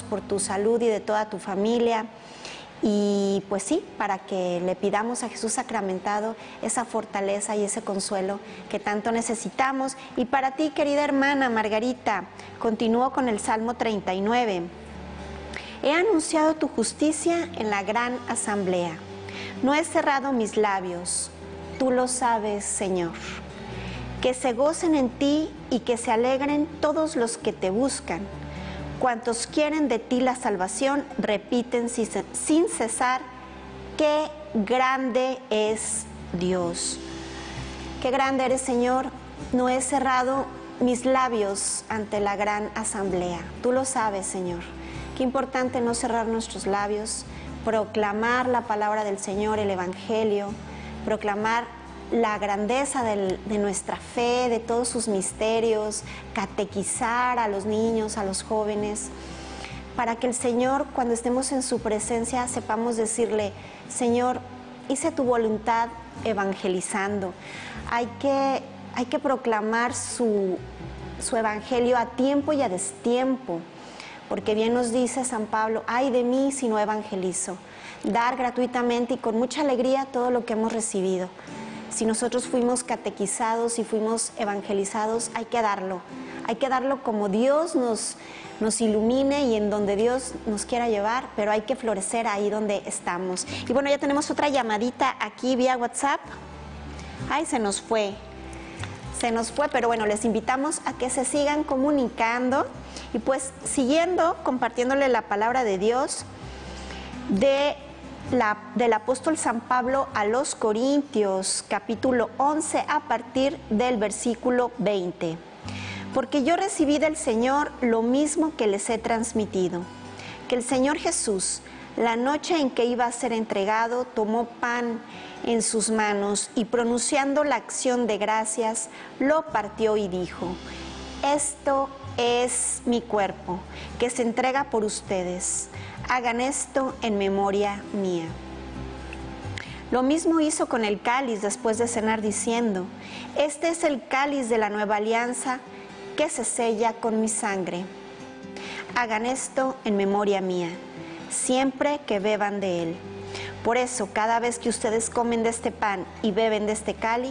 por tu salud y de toda tu familia. Y pues sí, para que le pidamos a Jesús sacramentado esa fortaleza y ese consuelo que tanto necesitamos. Y para ti, querida hermana Margarita, continúo con el Salmo 39. He anunciado tu justicia en la gran asamblea. No he cerrado mis labios, tú lo sabes, Señor. Que se gocen en ti y que se alegren todos los que te buscan. Cuantos quieren de ti la salvación, repiten sin cesar, qué grande es Dios. Qué grande eres, Señor. No he cerrado mis labios ante la gran asamblea. Tú lo sabes, Señor. Qué importante no cerrar nuestros labios, proclamar la palabra del Señor, el Evangelio, proclamar la grandeza de nuestra fe, de todos sus misterios, catequizar a los niños, a los jóvenes, para que el Señor, cuando estemos en su presencia, sepamos decirle: Señor, hice tu voluntad evangelizando. Hay que proclamar su evangelio a tiempo y a destiempo, porque bien nos dice San Pablo: ay de mí si no evangelizo. Dar gratuitamente y con mucha alegría todo lo que hemos recibido. Si nosotros fuimos catequizados y fuimos evangelizados, hay que darlo como Dios nos ilumine y en donde Dios nos quiera llevar, pero hay que florecer ahí donde estamos. Y bueno, ya tenemos otra llamadita aquí vía WhatsApp. Ay, se nos fue, pero bueno, les invitamos a que se sigan comunicando y pues siguiendo, compartiéndole la palabra de Dios del apóstol San Pablo a los Corintios, capítulo 11, a partir del versículo 20. Porque yo recibí del Señor lo mismo que les he transmitido, que el Señor Jesús, la noche en que iba a ser entregado, tomó pan en sus manos y pronunciando la acción de gracias, lo partió y dijo: esto es mi cuerpo, que se entrega por ustedes. Hagan esto en memoria mía. Lo mismo hizo con el cáliz después de cenar, diciendo: este es el cáliz de la nueva alianza que se sella con mi sangre. Hagan esto en memoria mía, siempre que beban de él. Por eso, cada vez que ustedes comen de este pan y beben de este cáliz,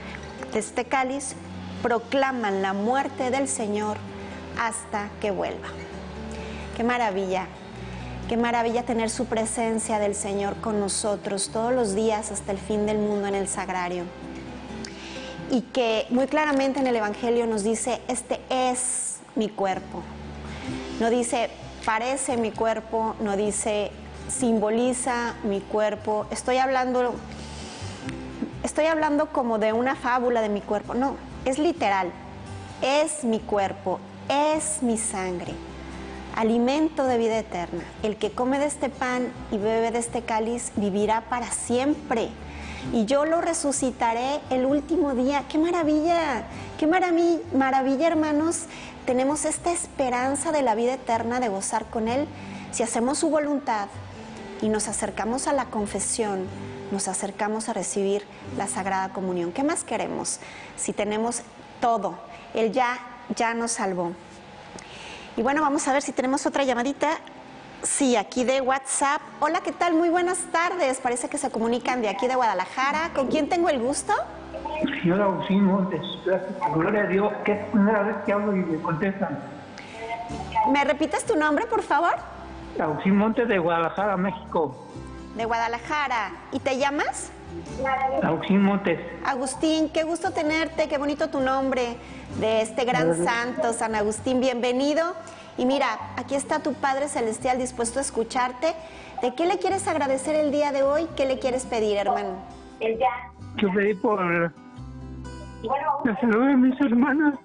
proclaman la muerte del Señor hasta que vuelva. ¡Qué maravilla! Qué maravilla tener su presencia del Señor con nosotros todos los días hasta el fin del mundo en el sagrario. Y que muy claramente en el Evangelio nos dice: este es mi cuerpo. No dice parece mi cuerpo, no dice simboliza mi cuerpo. Estoy hablando como de una fábula de mi cuerpo. No, es literal. Es mi cuerpo, es mi sangre. Alimento de vida eterna. El que come de este pan y bebe de este cáliz vivirá para siempre. Y yo lo resucitaré el último día. ¡Qué maravilla! ¡Qué maravilla, hermanos! Tenemos esta esperanza de la vida eterna, de gozar con Él, si hacemos su voluntad y nos acercamos a la confesión, nos acercamos a recibir la Sagrada Comunión. ¿Qué más queremos? Si tenemos todo, Él ya nos salvó. Y bueno, vamos a ver si tenemos otra llamadita. Sí, aquí de WhatsApp. Hola, ¿qué tal? Muy buenas tardes. Parece que se comunican de aquí de Guadalajara. ¿Con quién tengo el gusto? Señora Agustín Montes, gracias, gloria a Dios, que es la primera vez que hablo y me contestan. ¿Me repites tu nombre, por favor? Agustín Montes, de Guadalajara, México. De Guadalajara. ¿Y te llamas? Agustín Montes. Agustín, qué gusto tenerte, qué bonito tu nombre, de este gran santo, San Agustín, bienvenido. Y mira, aquí está tu Padre Celestial dispuesto a escucharte. ¿De qué le quieres agradecer el día de hoy? ¿Qué le quieres pedir, hermano? Yo pedí por la salud de mis hermanas.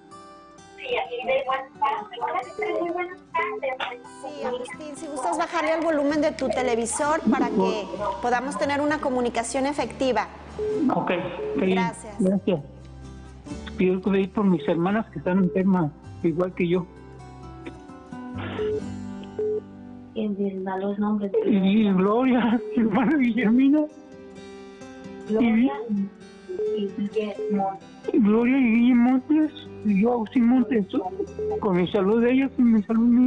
Sí, Agustín, si gustas bajarle al volumen de tu televisor para que podamos tener una comunicación efectiva. Ok. Gracias. Pido que pedir por mis hermanas que están enfermas, igual que yo. ¿Quién da los nombres? Y Gloria, hermana Guillermina. Gloria y Guillermo. Gloria y Guillermo Montes, y yo Agustín Montes, con mi salud de ellas y mi salud mía.